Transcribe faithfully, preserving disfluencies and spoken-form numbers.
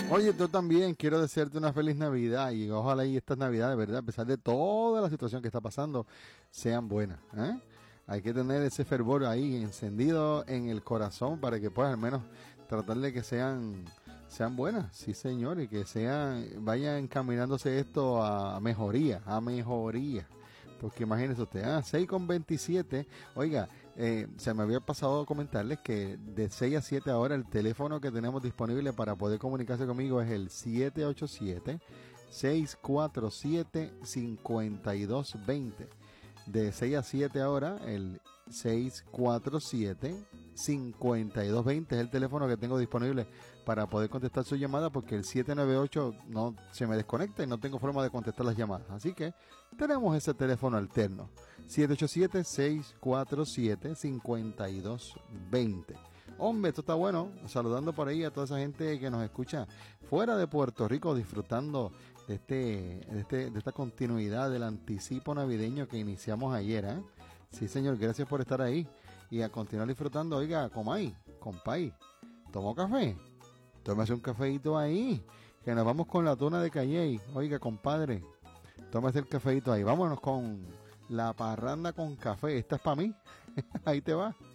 Oye, tú también quiero desearte una feliz Navidad y ojalá y estas Navidades, ¿verdad? A pesar de toda la situación que está pasando, sean buenas, ¿eh? Hay que tener ese fervor ahí encendido en el corazón para que puedas al menos tratar de que sean sean buenas, sí señor, y que sean vayan encaminándose esto a mejoría, a mejoría. Porque imagínese usted, ah, seis con veintisiete. Oiga, eh, se me había pasado a comentarles que de seis a siete ahora el teléfono que tenemos disponible para poder comunicarse conmigo es el siete ocho siete, seis cuatro siete, cinco dos dos cero. De seis a siete ahora, el seis cuatro siete, cinco dos dos cero es el teléfono que tengo disponible para poder contestar su llamada, porque el siete nueve ocho no se me desconecta y no tengo forma de contestar las llamadas. Así que tenemos ese teléfono alterno, siete ocho siete, seis cuatro siete, cinco dos dos cero. Hombre, esto está bueno. Saludando por ahí a toda esa gente que nos escucha fuera de Puerto Rico, disfrutando de este, de este, de esta continuidad del anticipo navideño que iniciamos ayer, ¿eh? Sí, señor, gracias por estar ahí y a continuar disfrutando. Oiga, comay, compay, ¿tomó café? Tómese un cafeíto ahí, que nos vamos con la tuna de Calley. Oiga, compadre, tómese el cafeíto ahí. Vámonos con la parranda con café. Esta es para mí. Ahí te va.